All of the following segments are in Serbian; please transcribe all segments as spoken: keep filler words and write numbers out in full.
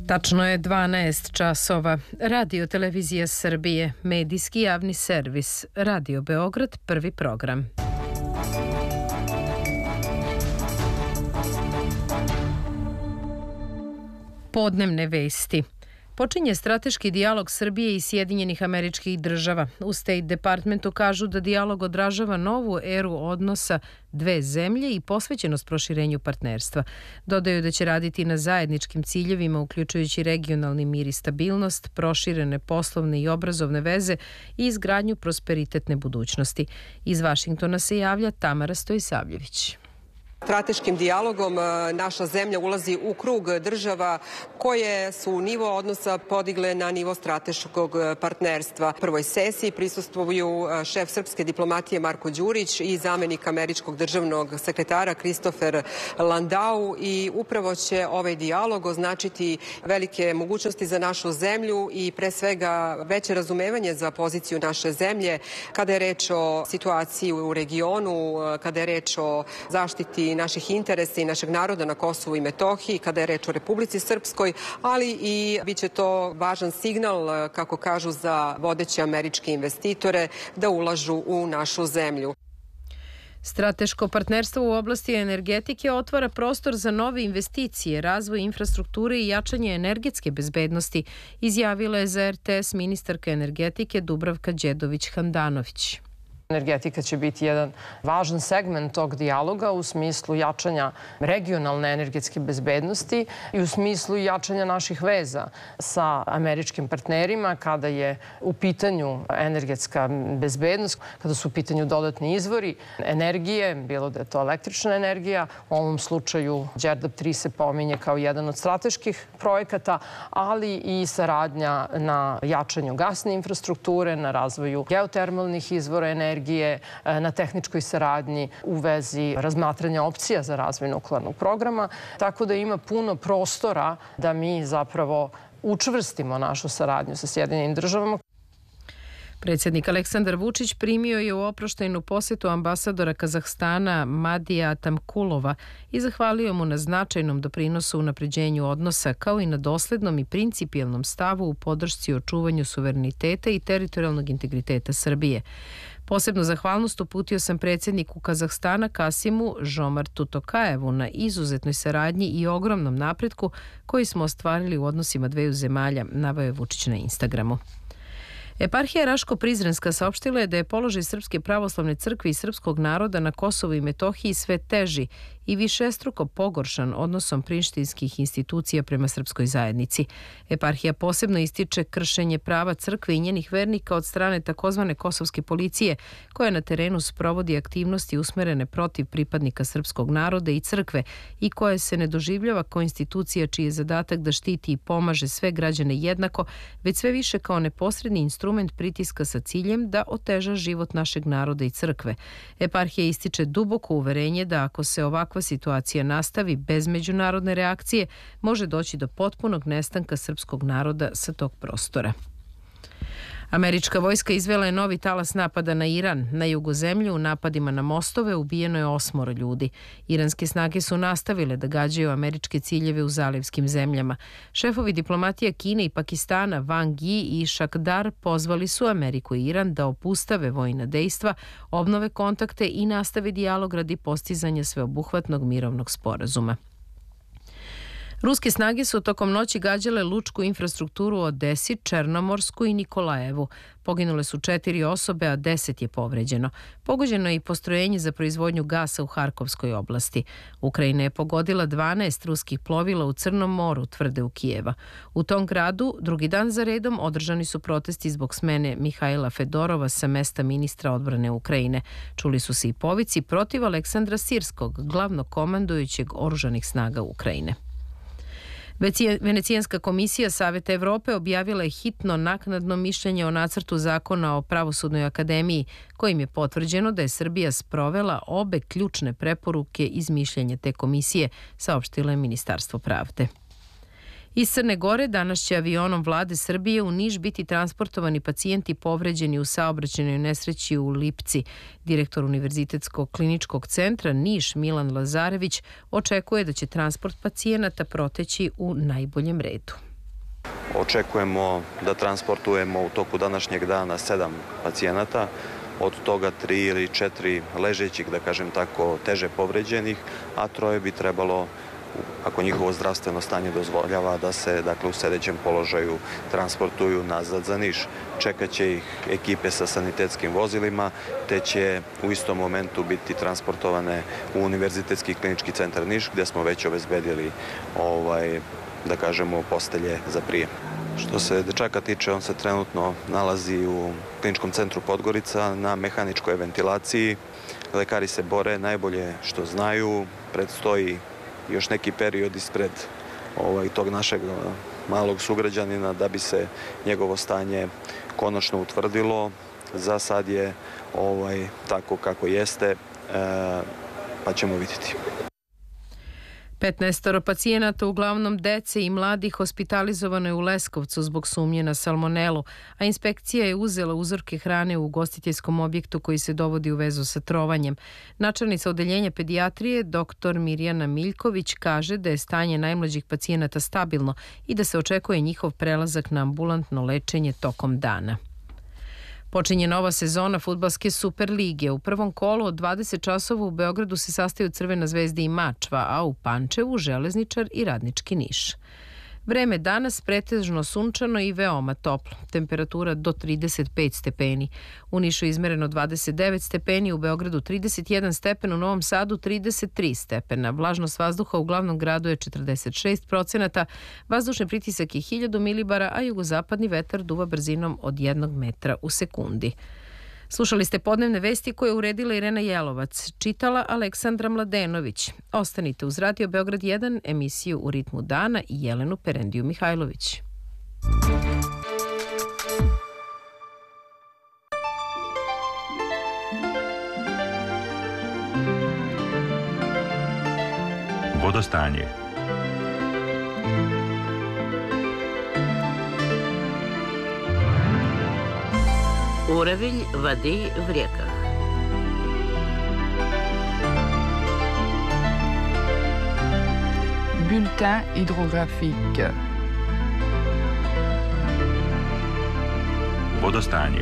Tačno je dvanaest časova. Radio Televizija Srbije, medijski javni servis, Radio Beograd, prvi program. Podnevne vesti. Počinje strateški dijalog Srbije i Sjedinjenih Američkih Država. U State Departmentu kažu da dijalog odražava novu eru odnosa dve zemlje i posvećenost proširenju partnerstva. Dodaju da će raditi na zajedničkim ciljevima, uključujući regionalni mir i stabilnost, proširene poslovne i obrazovne veze i izgradnju prosperitetne budućnosti. Iz Vašingtona se javlja Tamara Stojisavljević. Strateškim dijalogom naša zemlja ulazi u krug država koje su nivo odnosa podigle na nivo strateškog partnerstva. Prvoj sesiji prisustvuju šef srpske diplomatije Marko Đurić i zamenik američkog državnog sekretara Kristofer Landau i upravo će ovaj dijalog označiti velike mogućnosti za našu zemlju i pre svega veće razumevanje za poziciju naše zemlje kada je reč o situaciji u regionu, kada je reč o zaštiti naših interesa i našeg naroda na Kosovu i Metohiji, kada je reč o Republici Srpskoj, ali i bit će to važan signal, kako kažu, za vodeće američke investitore da ulažu u našu zemlju. Strateško partnerstvo u oblasti energetike otvara prostor za nove investicije, razvoj infrastrukture i jačanje energetske bezbednosti, izjavila je za er te es ministarka energetike Dubravka Đedović-Handanović. Energetika će biti jedan važan segment tog dijaloga u smislu jačanja regionalne energetske bezbednosti i u smislu jačanja naših veza sa američkim partnerima kada je u pitanju energetska bezbednost, kada su u pitanju dodatni izvori energije, bilo da je to električna energija. U ovom slučaju Đerdap tri se pominje kao jedan od strateških projekata, ali i saradnja na jačanju gasne infrastrukture, na razvoju geotermalnih izvora energije, na tehničkoj saradnji u vezi razmatranja opcija za razvoj nuklearnog programa, tako da ima puno prostora da mi zapravo učvrstimo našu saradnju sa Sjedinjenim Državama. Predsjednik Aleksandar Vučić primio je u oproštajnu posetu ambasadora Kazahstana Madija Atamkulova i zahvalio mu na značajnom doprinosu unapređenju odnosa, kao i na doslednom i principijelnom stavu u podršci i očuvanju suvereniteta i teritorijalnog integriteta Srbije. Posebnu zahvalnost uputio sam predsjedniku Kazahstana Kasimu Žomartu Tokajevu na izuzetnoj saradnji i ogromnom napretku koji smo ostvarili u odnosima dveju zemalja, naveo je Vučić na Instagramu. Eparhija Raško-Prizrenska saopštila je da je položaj Srpske pravoslavne crkve i srpskog naroda na Kosovu i Metohiji sve teži i višestruko pogoršan odnosom prištinskih institucija prema srpskoj zajednici. Eparhija posebno ističe kršenje prava crkve i njenih vernika od strane takozvane kosovske policije, koja na terenu sprovodi aktivnosti usmerene protiv pripadnika srpskog naroda i crkve i koja se ne doživljava kao institucija čiji je zadatak da štiti i pomaže sve građane jednako, već sve više kao neposredni instrument pritiska sa ciljem da oteža život našeg naroda i crkve. Eparhija ističe duboko uverenje da ako se ovakva situacija nastavi bez međunarodne reakcije, može doći do potpunog nestanka srpskog naroda sa tog prostora. Američka vojska izvela je novi talas napada na Iran. Na jugu zemlje u napadima na mostove ubijeno je osmoro ljudi. Iranske snage su nastavile da gađaju američke ciljeve u zalivskim zemljama. Šefovi diplomatija Kine i Pakistana Wang Yi i Šakdar pozvali su Ameriku i Iran da opustave vojna dejstva, obnove kontakte i nastave dijalog radi postizanja sveobuhvatnog mirovnog sporazuma. Ruske snage su tokom noći gađale lučku infrastrukturu u Odesi, Černomorsku i Nikolajevu. Poginule su četiri osobe, a deset je povređeno. Pogođeno je i postrojenje za proizvodnju gasa u Harkovskoj oblasti. Ukrajina je pogodila dvanaest ruskih plovila u Crnom moru, tvrde u Kijeva. U tom gradu drugi dan za redom održani su protesti zbog smene Mihajla Fedorova sa mesta ministra odbrane Ukrajine. Čuli su se i povici protiv Aleksandra Sirskog, glavnog komandujućeg oružanih snaga Ukrajine. Venecijanska komisija Saveta Evrope objavila je hitno naknadno mišljenje o nacrtu zakona o Pravosudnoj akademiji, kojim je potvrđeno da je Srbija sprovela obe ključne preporuke iz mišljenja te komisije, saopštilo je Ministarstvo pravde. Iz Crne Gore danas će avionom vlade Srbije u Niš biti transportovani pacijenti povređeni u saobraćajnoj nesreći u Lipci. Direktor Univerzitetskog kliničkog centra Niš Milan Lazarević očekuje da će transport pacijenata proteći u najboljem redu. Očekujemo da transportujemo u toku današnjeg dana sedam pacijenata, od toga tri ili četiri ležećih, da kažem tako, teže povređenih, a troje bi trebalo, ako njihovo zdravstveno stanje dozvoljava, da se dakle, u sedećem položaju transportuju nazad za Niš. Čekaće ih ekipe sa sanitetskim vozilima, te će u istom momentu biti transportovane u Univerzitetski klinički centar Niš, gdje smo već obezbedili ovaj, da kažemo, postelje za prijem. Što se dečaka tiče, on se trenutno nalazi u kliničkom centru Podgorica na mehaničkoj ventilaciji. Lekari se bore najbolje što znaju, predstoji još neki period ispred ovaj, tog našeg malog sugrađanina da bi se njegovo stanje konačno utvrdilo. Za sad je ovaj, tako kako jeste, e, pa ćemo vidjeti. petnaestoro pacijenata, uglavnom dece i mladih, hospitalizovano je u Leskovcu zbog sumnje na salmonelu, a inspekcija je uzela uzorke hrane u ugostiteljskom objektu koji se dovodi u vezu sa trovanjem. Načelnica odeljenja pedijatrije, doktor Mirjana Miljković, kaže da je stanje najmlađih pacijenata stabilno i da se očekuje njihov prelazak na ambulantno lečenje tokom dana. Počinje nova sezona fudbalske Super lige. U prvom kolu od dvadeset časova u Beogradu se sastaju Crvena zvezda i Mačva, a u Pančevu Železničar i Radnički Niš. Vreme danas pretežno sunčano i veoma toplo. Temperatura do trideset pet stepeni. U Nišu izmereno dvadeset devet stepeni, u Beogradu trideset jedan stepen, u Novom Sadu trideset tri stepena. Vlažnost vazduha u glavnom gradu je četrdeset šest procenata, vazdušni pritisak je hiljadu milibara, a jugozapadni vetar duva brzinom od jednog metra u sekundi. Slušali ste podnevne vesti koje je uredila Irena Jelovac, čitala Aleksandra Mladenović. Ostanite uz Radio Beograd jedan, emisiju U ritmu dana i Jelenu Perendiju Mihajlović. Vodostanje. Уровень воды в реках. Bulletin hydrographique. Vodostanje.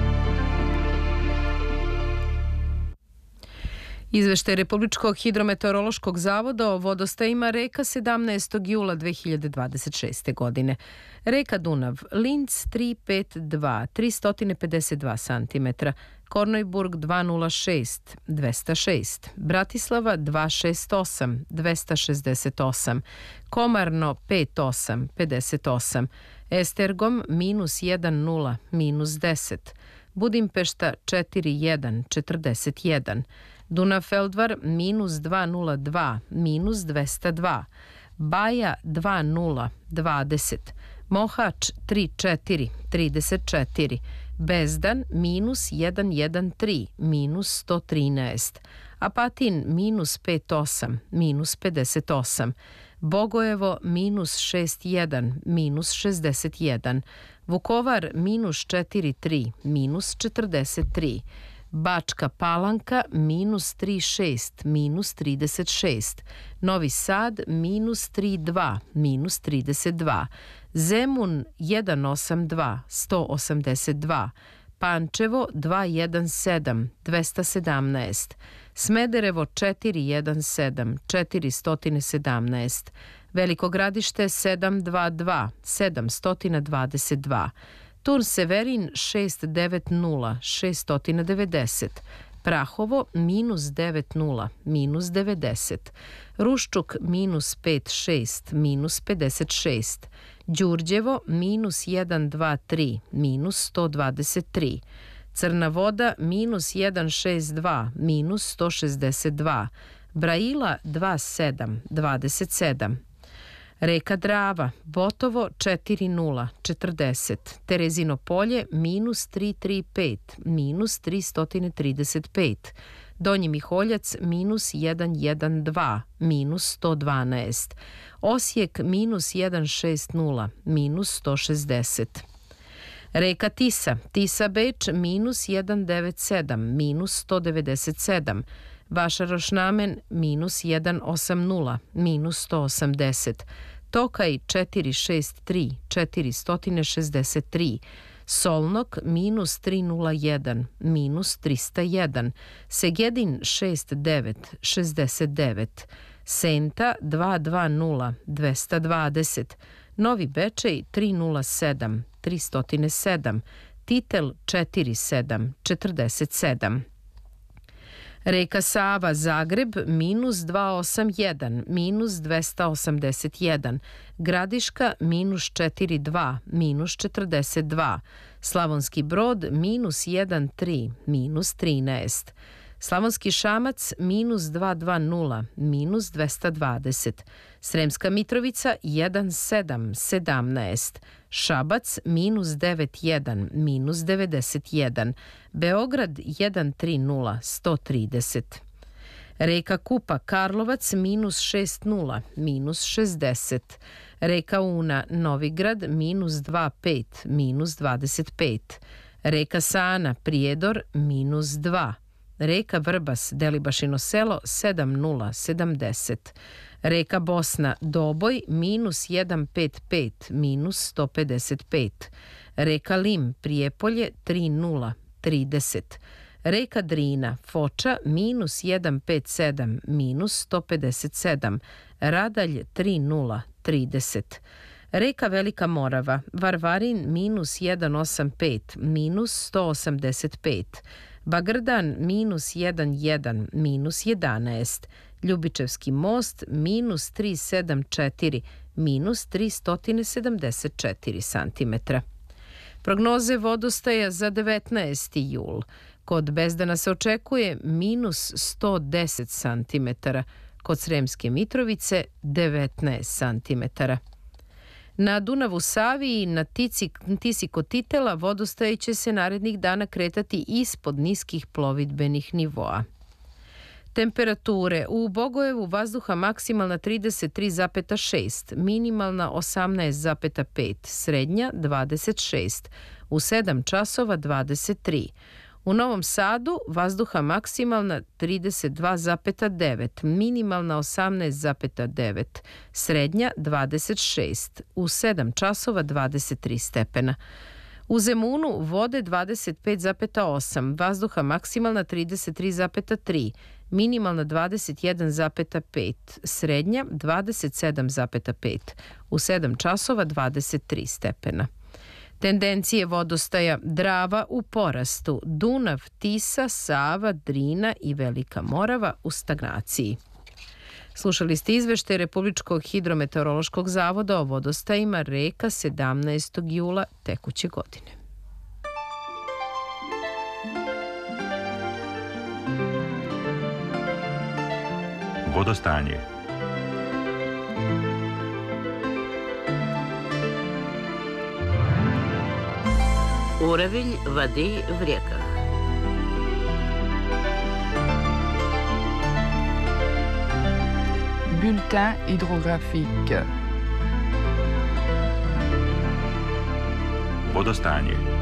Izveštaj Republičkog hidrometeorološkog zavoda o vodostajima reka sedamnaestog jula dve hiljade dvadeset šeste. godine. Reka Dunav, Linz tri pet dva, tristo pedeset dva centimetra, Kornojburg dva nula šest, dvesta šest, Bratislava dva šest osam, dvesta šezdeset osam, Komarno pet osam, pedeset osam, Estergom minus jedan nula, minus deset, Budimpešta četiri jedan, četrdeset jedan, Dunafeldvar minus dva nula dva, minus dvesta dva, Baja dva nula, dvadeset, Mohač tri četiri, trideset četiri, Bezdan minus jedan jedan tri, minus sto trinaest, Apatin minus pet osam, minus pedeset osam, Bogojevo minus šest jedan, minus šezdeset jedan, Vukovar minus četiri tri, minus četrdeset tri, Bačka Palanka minus tri šest, minus trideset šest, Novi Sad minus tri dva, minus trideset dva, Zemun jedan osam dva, sto osamdeset dva, Pančevo dva jedan sedam, dvesta sedamnaest, Smederevo četiri jedan sedam, četiristo sedamnaest, Veliko Gradište sedam dva dva, sedamsto dvadeset dva, Tur Severin šest devet nula, šesto devedeset, Prahovo minus devet nula, minus devedeset, Ruščuk minus pet šest, minus pedeset šest, Đurđevo minus jedan dva tri, minus sto dvadeset tri, Crna Voda minus jedan šest dva, minus sto šezdeset dva, Braila dva sedam, dvadeset sedam, Reka Drava, Botovo četiri nula, četrdeset, Terezino Polje minus tri tri pet, minus tristo trideset pet, Donji Miholjac minus jedan jedan dva, minus sto dvanaest, Osijek minus jedan šest nula, minus sto šezdeset. Reka Tisa, Tisa Beč minus jedan devet sedam, minus sto devedeset sedam, Vašaroš Namen minus jedan osam nula, minus sto osamdeset, Tokaj četiri šest tri četiri šest tri, Solnok minus tri nula jedan minus trista jedan, Segedin šest devet šezdeset devet, Senta dva dva nula dvesta dvadeset, Novi Bečej tri nula sedam tristo sedam, Titel četiri sedam četrdeset sedam. Reka Sava Zagreb minus dva osam jedan minus dvesta osamdeset jedan, Gradiška minus četiri dva minus četrdeset dva, Slavonski Brod minus jedan tri minus trinaest, Slavonski Šamac minus dva dva nula minus dvesta dvadeset, Sremska Mitrovica jedan sedam sedamnaest, Šabac minus devet jedan minus devedeset jedan, Beograd jedan tri nula sto trideset. Reka Kupa Karlovac minus šest nula minus šezdeset, Reka Una Novigrad minus dva pet minus dvadeset pet, Reka Sana Prijedor minus dva, Reka Vrbas Delibašino selo sedam nula sedamdeset, Reka Bosna Doboj minus jedan pet pet minus sto pedeset pet, Reka Lim Prijepolje tri nula trideset, Reka Drina Foča minus jedan pet sedam minus sto pedeset sedam, Radalj tri nula trideset, Reka Velika Morava Varvarin minus jedan osam pet minus sto osamdeset pet, Bagrdan minus jedan jedan minus jedanaest, Ljubičevski most minus tri sedam četiri minus tristo sedamdeset četiri santimetra. Prognoze vodostaja za devetnaesti jul. Kod Bezdana se očekuje minus sto deset santimetara, kod Sremske Mitrovice devetnaest santimetara. Na Dunavu Savi i na Tisi, Tisi kod Titela vodostaj će se narednih dana kretati ispod niskih plovidbenih nivoa. Temperature u Bogojevu vazduha maksimalna trideset tri zarez šest, minimalna osamnaest zarez pet, srednja dvadeset šest, u sedam časova dvadeset tri. U Novom Sadu vazduha maksimalna trideset dva zarez devet, minimalna osamnaest zarez devet, srednja dvadeset šest, u sedam časova dvadeset tri stepena. U Zemunu vode dvadeset pet zarez osam, vazduha maksimalna trideset tri zarez tri, minimalna dvadeset jedan zarez pet, srednja dvadeset sedam zarez pet, u sedam časova dvadeset tri stepena. Tendencije vodostaja: Drava u porastu, Dunav, Tisa, Sava, Drina i Velika Morava u stagnaciji. Slušali ste izveštaj Republičkog hidrometeorološkog zavoda o vodostajima reka sedamnaestog jula tekuće godine. Vodostanje. Уровень воды в реках. Bulletin hydrographique. Vodostanje.